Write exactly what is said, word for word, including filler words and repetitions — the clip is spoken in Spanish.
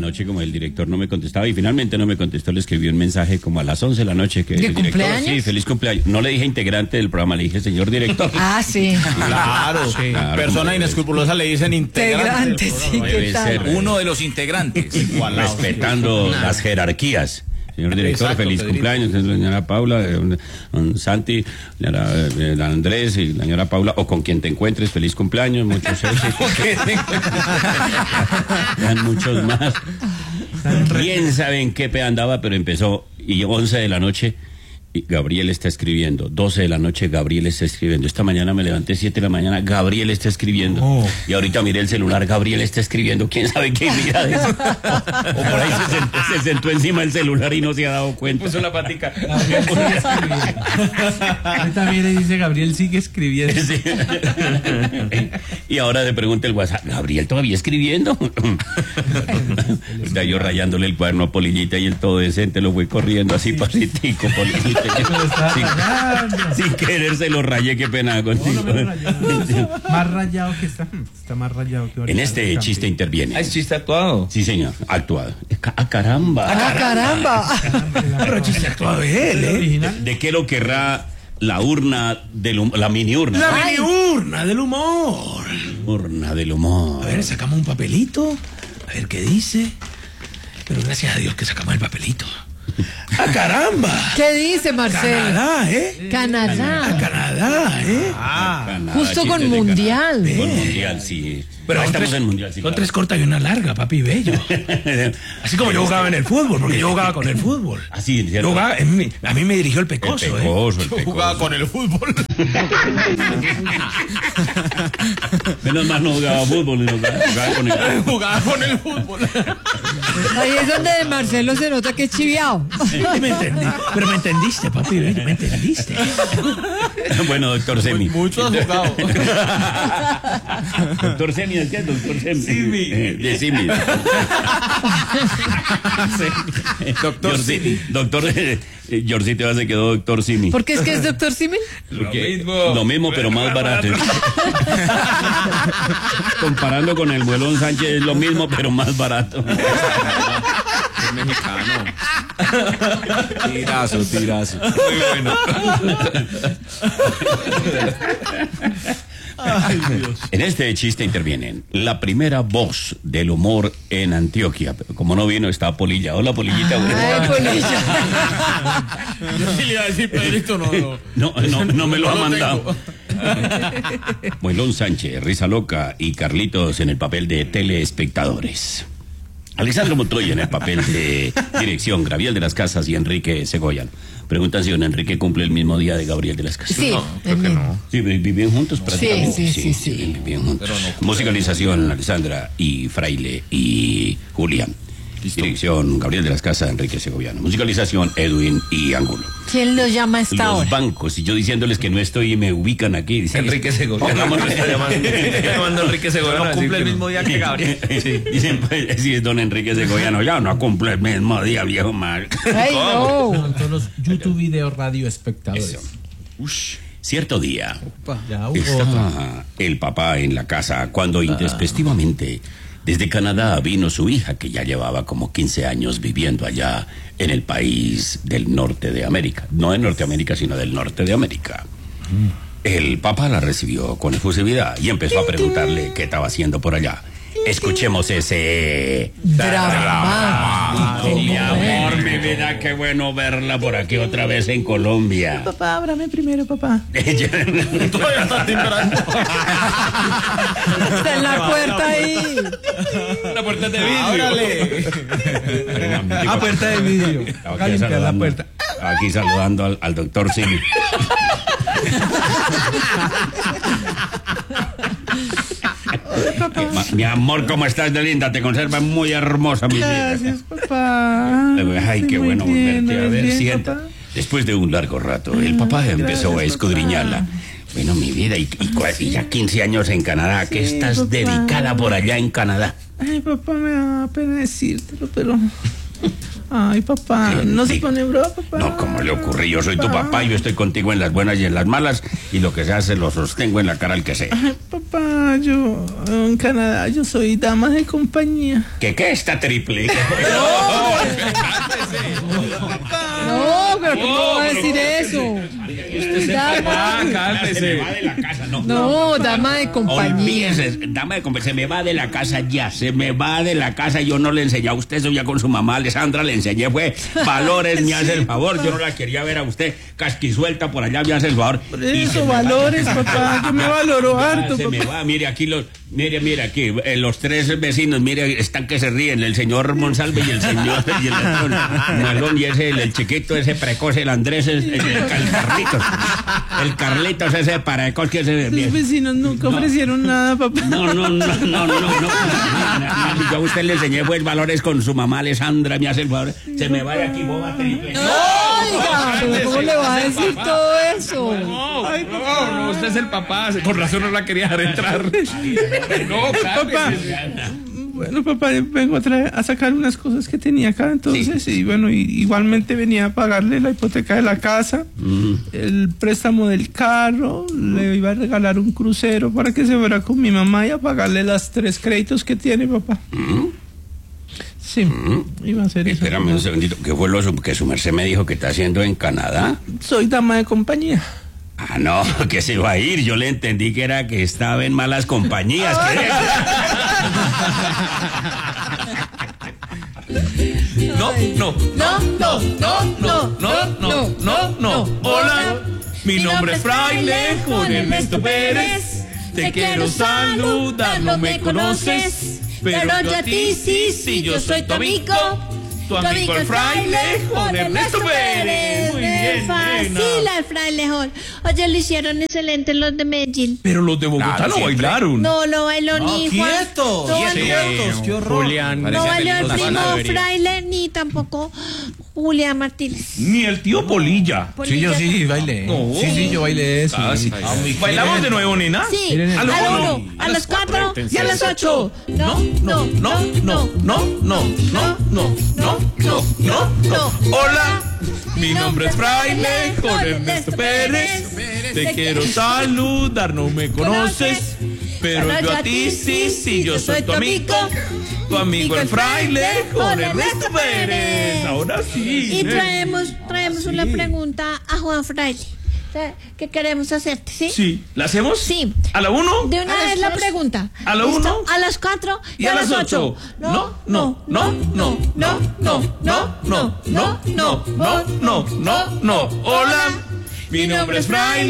noche, como el director no me contestaba, y finalmente no me contestó, le escribí un mensaje como a las once de la noche. Que ¿De el cumpleaños? Director, sí, feliz cumpleaños. No le dije integrante del programa, le dije señor director. Ah, sí. Claro, sí. Claro, Persona como inescrupulosa le dicen integrante. Integrante, sí, Debe ¿qué tal? ser. Uno de los integrantes. Respetando las jerarquías. Señor director, Exacto, feliz Pedrito. cumpleaños, la señora Paula, eh, don, don Santi, la señora eh, Andrés y la señora Paula, o con quien te encuentres, feliz cumpleaños, muchos éxitos. Eran muchos más. Quién sabe en qué pe andaba, pero empezó, y once de la noche, y Gabriel está escribiendo, doce de la noche, Gabriel está escribiendo. Esta mañana me levanté siete de la mañana, Gabriel está escribiendo. Oh. Y ahorita miré el celular, Gabriel está escribiendo. ¿Quién sabe qué mira de eso? O por ahí se sentó, se sentó encima del celular y no se ha dado cuenta. Puso la patica. Ahorita mire y dice, Gabriel sigue escribiendo. Sí. Y ahora le pregunta el WhatsApp, ¿Gabriel todavía escribiendo? Está yo rayándole el cuaderno a Polillita y el todo decente lo fue corriendo así pasitico, Polillita. Sin, sin querer se lo rayé, qué pena contigo. No, no me lo rayé. Más rayado que está. Está más rayado que ahorita. En este chiste interviene. Ah, es chiste actuado. Sí, señor, actuado. ¡Ah, caramba! ¡Ah, caramba! Pero chiste actuado de él, ¿eh? ¿De, de qué lo querrá la urna del hum- la mini urna? La mini urna del humor. Urna del humor. A ver, sacamos un papelito. A ver qué dice. Pero gracias a Dios que sacamos el papelito. ¡Ah, caramba! ¿Qué dice Marcelo? Canadá, ¿eh? Canadá. ¡Ah, Canadá, ¿eh? Ah, Canadá, Justo con chistes de mundial. Canadá. Con mundial, sí. Pero Ahí son estamos tres, en mundial, sí. son Claro. tres cortas y una larga, papi bello. Así como yo jugaba en el fútbol, porque yo jugaba con el fútbol. Así, Yo ¿cierto? jugaba, en mi- a mí me dirigió el pecoso, El pecoso, ¿eh? el Yo pecoso. jugaba con el fútbol. Menos mal no jugaba fútbol, no jugaba, jugaba con el... Jugaba con el fútbol. Ahí es donde Marcelo se nota que es chiviao. Sí, me entendí. Pero me entendiste, papi bello, me entendiste. Bueno, doctor Semi. Mucho has jugado. Doctor Semi, ¿es qué? Doctor Semi. Simi. Eh, De Simi. Doctor Simi. Doctor, eh, eh, Yorcito se quedó doctor Simi. ¿Por qué es que es doctor Simil? Porque Lo mismo. Lo mismo, pero más barato. Comparando con el Muelón Sánchez, es lo mismo, pero más barato. Es mexicano. Tirazo, tirazo. Muy bueno. Ay, Dios. En este chiste intervienen la primera voz del humor en Antioquia. Pero como no vino, está Polilla. Hola, Polillita. Ay, Polilla. Yo sí le iba a decir, Pedrito, no, no. No, no, no me lo No ha lo mandado. Muelón Sánchez, Risa Loca y Carlitos en el papel de teleespectadores. Alexandro Montoya en el papel de dirección, Gabriel de las Casas y Enrique Segoyan. Preguntan si don Enrique cumple el mismo día de Gabriel de las Casas. Sí, creo que no. Sí, vi- viven juntos prácticamente. sí, sí, sí. viven- viven juntos. Pero no. Musicalización, Alexandra y Fraile y Julián. Listo. Dirección, Gabriel de las Casas, Enrique Segoviano. Musicalización, Edwin y Angulo. ¿Quién lo llama a esta Los hora? bancos, y yo diciéndoles que no estoy y me ubican aquí. Dicen, Enrique Segoviano. Pongámonos- Está llamando, está llamando Enrique Segoviano. No cumple el mismo día que Gabriel. Sí, dicen, pues, sí, es don Enrique Segoviano. Ya no cumple el mismo día, viejo mal. Ay, no. Con todos los YouTube video radio espectadores. Eso. Cierto día, Ya hubo otro. estaba el papá en la casa cuando intempestivamente desde Canadá vino su hija, que ya llevaba como quince años viviendo allá en el país del norte de América. No de Norteamérica, sino del norte de América. El papá la recibió con efusividad y empezó a preguntarle qué estaba haciendo por allá. Escuchemos ese... Dramático. Mi amor, mi vida, qué bueno verla por aquí otra vez en Colombia. Papá, ábrame primero, papá. Todavía está timbrando. Está en la puerta ahí. La puerta de vidrio. Ábrale. Ah, puerta de vidrio. Estaba Haga aquí limpiar la saludando, puerta. aquí saludando al, al doctor Simi. Ma- Mi amor, ¿cómo estás de linda? Te conservas muy hermosa, mi vida. Gracias, papá. Ay, qué Estoy muy bueno bien, volverte a ¿no ver. ves bien, Sienta. papá? Después de un largo rato, el papá empezó a gracias, escudriñarla. papá. Bueno, mi vida, y, y, cua- y ya quince años en Canadá, ¿qué Sí, estás papá. dedicada por allá en Canadá? Ay, papá, me da pena decírtelo, pero Ay, papá, no se pone bravo, papá. No, ¿cómo le ocurrí? Yo soy tu papá, yo estoy contigo en las buenas y en las malas, y lo que se hace lo sostengo en la cara al que sea. Ay, papá, yo en Canadá yo soy dama de compañía. ¿Qué qué está triple? No, pero ¿cómo va a decir eso? Dama. Se me va de la casa, no. No, dama de compañía. Olvídese, dama de compañía, se me va de la casa ya, se me va de la casa. Yo no le enseñé a usted eso ya con su mamá, Alessandra, le enseñé fue valores, me hace el favor. Yo no la quería ver a usted casquisuelta por allá, me hace el favor. Por eso, valores, papá, yo me valoro harto, Se me papá. va, mire aquí los, mire, mire aquí, eh, los tres vecinos, mire, están que se ríen, el señor Monsalve y el señor y el otro Malón y ese, el, el chiquito, ese precoz, el Andrés, el, el, el Carlitos, el Carlitos, ese precoz que se... Los vecinos nunca ofrecieron nada, papá. No, no, no, no, no, no, no. Yo a usted le enseñé pues valores con su mamá Alessandra, me hace el favor, se me va de aquí, boba triple. Oiga, pero ¿cómo le va a decir todo eso? No, Ay, no, no, usted es el papá. Con razón no la quería dejar entrar. No, Papá, bueno, papá, vengo a, traer, a sacar unas cosas que tenía acá, entonces, sí. Y bueno, y, igualmente venía a pagarle la hipoteca de la casa, mm. el préstamo del carro, mm. le iba a regalar un crucero para que se fuera con mi mamá y a pagarle las tres créditos que tiene, papá. Mm. Sí, mm. iba a hacer eso. Espérame un segundito, ¿qué fue lo que su merced me dijo que está haciendo en Canadá? Soy dama de compañía. Ah, no, que se iba a ir. Yo le entendí que era que estaba en malas compañías. No, no, no, no, no, no, no, no, no, no. Hola, mi nombre es Fraile Juan Ernesto Pérez. Te quiero saludar, no me conoces, pero yo a ti sí, sí, yo soy tu amigo. Tu amigo el fraile Juan Ernesto Pérez. Muy bien, fácil al frailejón. Oye, lo hicieron excelente los de Medellín. Pero los de Bogotá Claro, lo siempre. bailaron. No lo bailó ni Juan. ¡Quietos! No ¡Quietos! ¡Qué horror! Julián. No bailó el La primo Salavería. fraile ni tampoco Julián Martínez. Ni el tío Polilla. Sí, yo sí bailé. No. Sí, sí, yo bailé eso. Ah, sí. ¿Bailamos de nuevo, nena? Sí, Miren, a a las lo uno, uno, a las cuatro y a las ocho. No, no, no, no, no, no, no, no, no, no, no, no. Hola, mi nombre es Fraile Jorge Ernesto Pérez. Te quiero saludar, no me conoces, pero yo a ti sí, sí, yo soy tu amigo. Tu amigo el fraile Jorge Ernesto Pérez. Ahora sí. Y traemos, traemos una pregunta a Juan Fraile. O sea, ¿qué queremos hacerte? ¿Sí? Sí, ¿la hacemos? Sí. ¿A la uno? De una ¿A vez las la dos? pregunta. ¿A la ¿Listo? uno? A las cuatro Y a las ocho. No, no, no, no, no, no, no, no, no, no, no, no, no, no. Hola, mi nombre es Fraile.